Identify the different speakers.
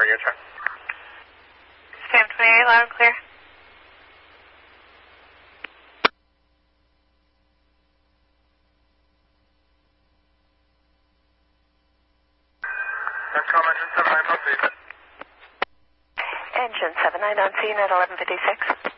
Speaker 1: radio check.
Speaker 2: Sam 28, loud and clear.
Speaker 1: Engine 79 on scene.
Speaker 2: Engine 79 on scene at 11:56.